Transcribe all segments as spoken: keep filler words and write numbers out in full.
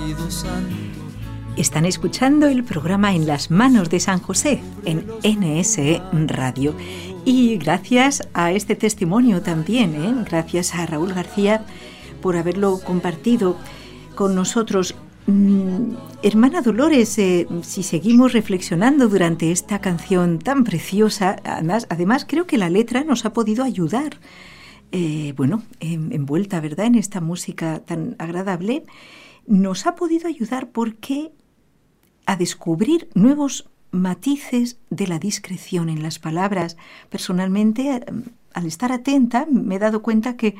sido santo. Están escuchando el programa En las manos de San José en N S E Radio. Y gracias a este testimonio también, ¿eh? gracias a Raúl García por haberlo compartido con nosotros. Mm, hermana Dolores, eh, si seguimos reflexionando durante esta canción tan preciosa, además, además creo que la letra nos ha podido ayudar, eh, bueno, en, envuelta, ¿verdad?, en esta música tan agradable, nos ha podido ayudar porque a descubrir nuevos matices de la discreción en las palabras. Personalmente, al estar atenta, me he dado cuenta que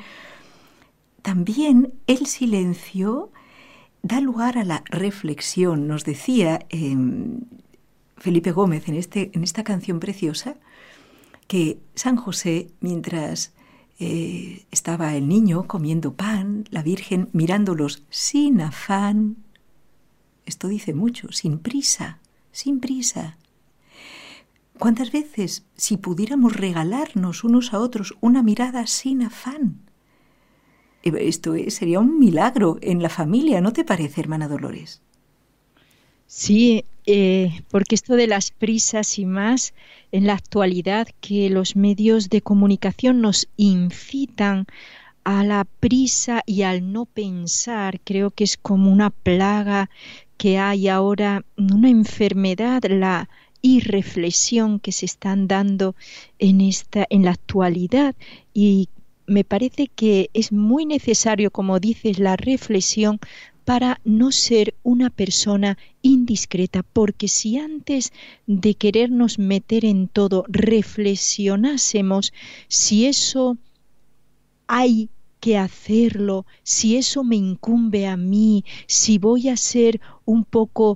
también el silencio da lugar a la reflexión. Nos decía eh, Felipe Gómez en, este, en esta canción preciosa que San José, mientras eh, estaba el niño comiendo pan, la Virgen mirándolos sin afán, esto dice mucho, sin prisa, sin prisa. ¿Cuántas veces, si pudiéramos regalarnos unos a otros una mirada sin afán? Esto sería un milagro en la familia, ¿no te parece, hermana Dolores? Sí, eh, porque esto de las prisas y más, en la actualidad que los medios de comunicación nos incitan a la prisa y al no pensar, creo que es como una plaga que hay ahora, una enfermedad, la irreflexión que se están dando en esta, en la actualidad, y me parece que es muy necesario, como dices, la reflexión para no ser una persona indiscreta, porque si antes de querernos meter en todo reflexionásemos si eso hay que hacerlo, si eso me incumbe a mí, si voy a ser un poco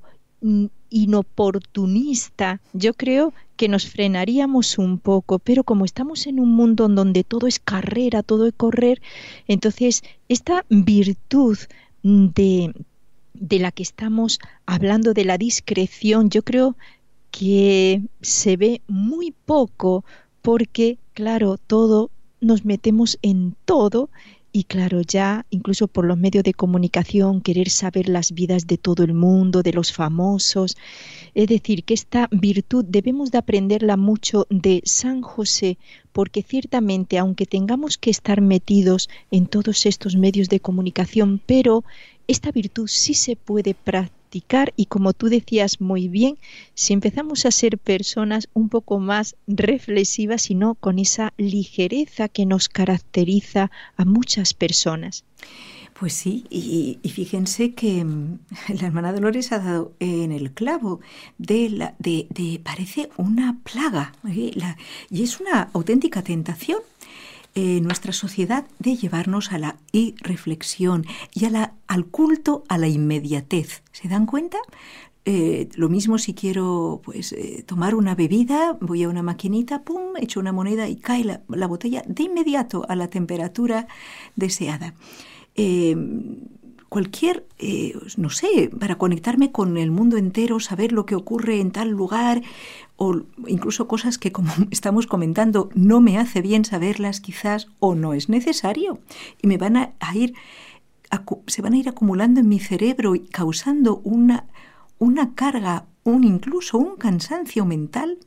inoportunista, yo creo que nos frenaríamos un poco, pero como estamos en un mundo en donde todo es carrera, todo es correr, entonces esta virtud de, de la que estamos hablando, de la discreción, yo creo que se ve muy poco porque, claro, todo nos metemos en todo y claro, ya incluso por los medios de comunicación querer saber las vidas de todo el mundo, de los famosos. Es decir, que esta virtud debemos de aprenderla mucho de San José, porque ciertamente, aunque tengamos que estar metidos en todos estos medios de comunicación, pero esta virtud sí se puede practicar y, como tú decías muy bien, si empezamos a ser personas un poco más reflexivas y no con esa ligereza que nos caracteriza a muchas personas. Pues sí, y, y fíjense que la hermana Dolores ha dado en el clavo de, la, de, de parece una plaga, ¿eh? la, y es una auténtica tentación en nuestra sociedad de llevarnos a la irreflexión y a la, al culto a la inmediatez. ¿Se dan cuenta? Eh, lo mismo si quiero pues eh, tomar una bebida, voy a una maquinita, pum, echo una moneda y cae la, la botella de inmediato a la temperatura deseada. Eh, cualquier, eh, no sé, para conectarme con el mundo entero, saber lo que ocurre en tal lugar, o incluso cosas que, como estamos comentando, no me hace bien saberlas quizás, o no es necesario, y me van a, a ir, a, se van a ir acumulando en mi cerebro y causando una, una carga, un incluso un cansancio mental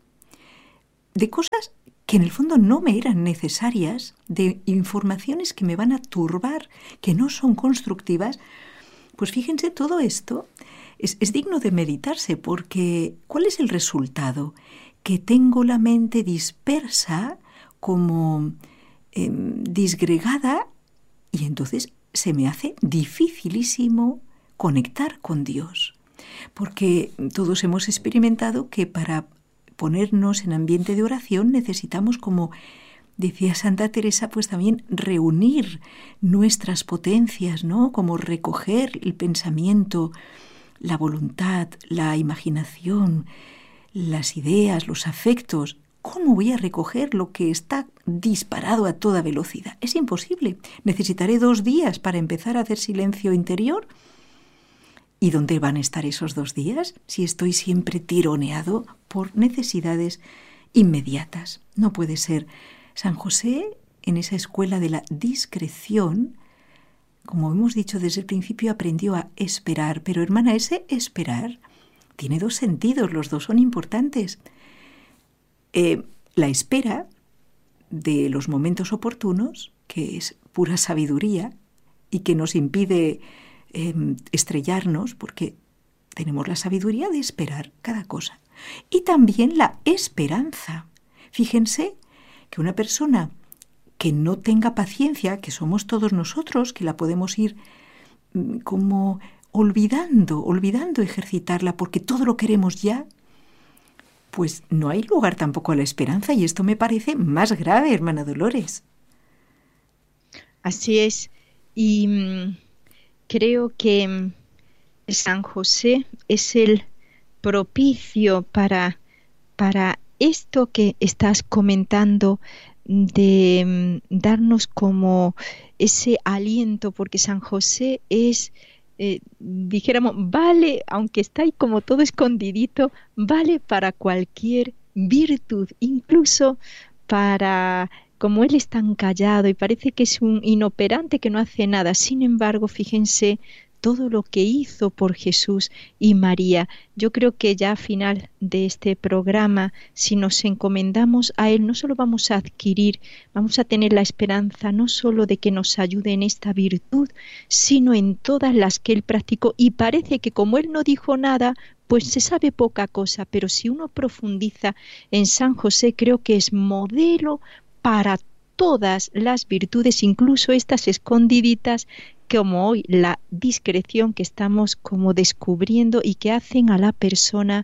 de cosas que en el fondo no me eran necesarias, de informaciones que me van a turbar, que no son constructivas. Pues fíjense, todo esto es, es digno de meditarse, porque ¿cuál es el resultado? Que tengo la mente dispersa, como eh, disgregada, y entonces se me hace dificilísimo conectar con Dios. Porque todos hemos experimentado que para ponernos en ambiente de oración necesitamos, como decía Santa Teresa, pues también reunir nuestras potencias, ¿no? Como recoger el pensamiento, la voluntad, la imaginación, las ideas, los afectos. ¿Cómo voy a recoger lo que está disparado a toda velocidad? Es imposible. Necesitaré dos días para empezar a hacer silencio interior. ¿Y dónde van a estar esos dos días si estoy siempre tironeado por necesidades inmediatas? No puede ser. San José, en esa escuela de la discreción, como hemos dicho desde el principio, aprendió a esperar. Pero, hermana, ese esperar tiene dos sentidos, los dos son importantes. Eh, la espera de los momentos oportunos, que es pura sabiduría y que nos impide eh, estrellarnos, porque tenemos la sabiduría de esperar cada cosa. Y también la esperanza. Fíjense que una persona que no tenga paciencia, que somos todos nosotros, que la podemos ir como olvidando, olvidando ejercitarla porque todo lo queremos ya, pues no hay lugar tampoco a la esperanza, y esto me parece más grave, hermana Dolores. Así es, y mmm, creo que mmm, San José es el propicio para, para esto que estás comentando, de mmm, darnos como ese aliento, porque San José es, eh, dijéramos, vale, aunque está ahí como todo escondidito, vale para cualquier virtud, incluso para, como él es tan callado y parece que es un inoperante que no hace nada, sin embargo, fíjense todo lo que hizo por Jesús y María. Yo creo que ya a final de este programa, si nos encomendamos a Él, no solo vamos a adquirir, vamos a tener la esperanza no solo de que nos ayude en esta virtud, sino en todas las que Él practicó. Y parece que como Él no dijo nada, pues se sabe poca cosa, pero si uno profundiza en San José, creo que es modelo para todas las virtudes, incluso estas escondiditas, como hoy la discreción que estamos como descubriendo y que hacen a la persona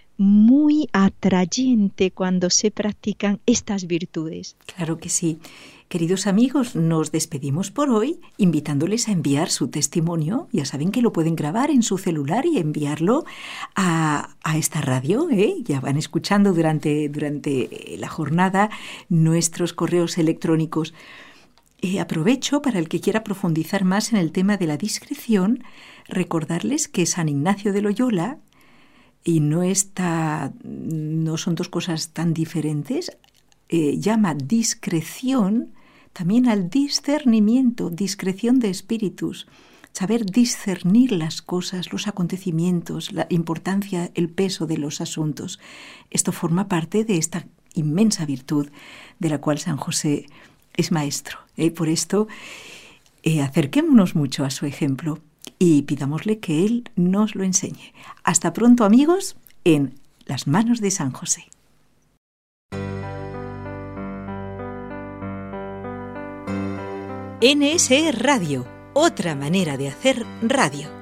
muy atrayente cuando se practican estas virtudes. Claro que sí. Queridos amigos, nos despedimos por hoy invitándoles a enviar su testimonio. Ya saben que lo pueden grabar en su celular y enviarlo a, a esta radio, ¿eh? Ya van escuchando durante, durante la jornada nuestros correos electrónicos. Eh, aprovecho para el que quiera profundizar más en el tema de la discreción, recordarles que San Ignacio de Loyola, y no, está, no son dos cosas tan diferentes, eh, llama discreción también al discernimiento, discreción de espíritus, saber discernir las cosas, los acontecimientos, la importancia, el peso de los asuntos. Esto forma parte de esta inmensa virtud de la cual San José es maestro. ¿eh? Por esto, eh, acerquémonos mucho a su ejemplo y pidámosle que Él nos lo enseñe. Hasta pronto, amigos, en las manos de San José. N S E Radio, otra manera de hacer radio.